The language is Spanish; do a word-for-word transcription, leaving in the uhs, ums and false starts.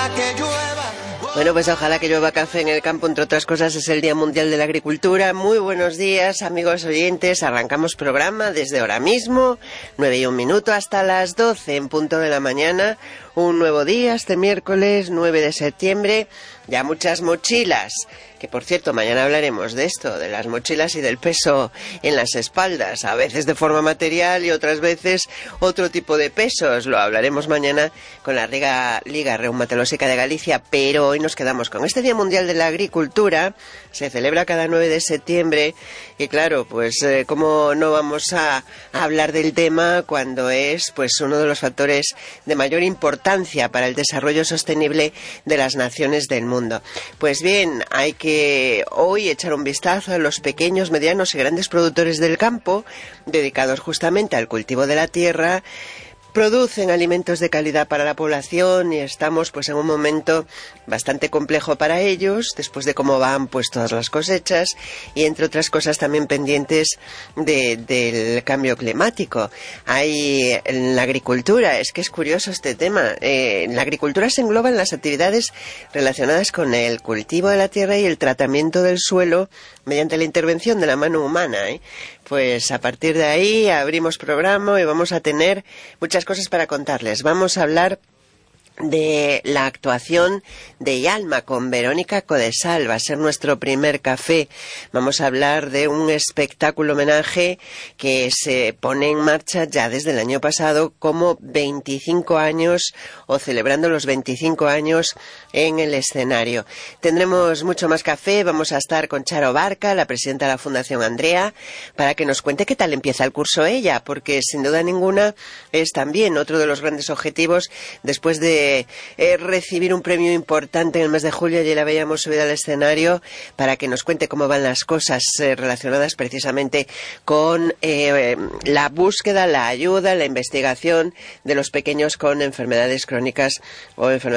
que llueva. Bueno, pues ojalá que llueva café en el campo, entre otras cosas es el Día Mundial de la Agricultura. Muy buenos días, amigos oyentes, arrancamos programa desde ahora mismo, nueve y un minuto hasta las doce en punto de la mañana, un nuevo día este miércoles nueve de septiembre, ya muchas mochilas, que por cierto mañana hablaremos de esto, de las mochilas y del peso en las espaldas, a veces de forma material y otras veces otro tipo de pesos, lo hablaremos mañana con la Liga, Liga Reumatológica de Galicia, pero hoy nos quedamos con este Día Mundial de la Agricultura, se celebra cada nueve de septiembre y claro, pues eh, cómo no vamos a, a hablar del tema cuando es pues uno de los factores de mayor importancia para el desarrollo sostenible de las naciones del mundo. Pues bien, hay que hoy echar un vistazo a los pequeños, medianos y grandes productores del campo, dedicados justamente al cultivo de la tierra. Producen alimentos de calidad para la población y estamos pues en un momento bastante complejo para ellos, después de cómo van pues todas las cosechas y entre otras cosas también pendientes de, del cambio climático. Hay en la agricultura, es que es curioso este tema, eh, en la agricultura se engloban las actividades relacionadas con el cultivo de la tierra y el tratamiento del suelo mediante la intervención de la mano humana, ¿eh? Pues a partir de ahí abrimos programa y vamos a tener muchas cosas para contarles. Vamos a hablar de la actuación de Yalma con Verónica Codesal, va a ser nuestro primer café. Vamos a hablar de un espectáculo homenaje que se pone en marcha ya desde el año pasado como veinticinco años o celebrando los veinticinco años en el escenario. Tendremos mucho más café, vamos a estar con Charo Barca, la presidenta de la Fundación Andrea, para que nos cuente qué tal empieza el curso ella, porque sin duda ninguna es también otro de los grandes objetivos después de Eh, recibir un premio importante en el mes de julio. Ayer la veíamos subida al escenario para que nos cuente cómo van las cosas eh, relacionadas precisamente con eh, la búsqueda, la ayuda, la investigación de los pequeños con enfermedades crónicas o enfermedades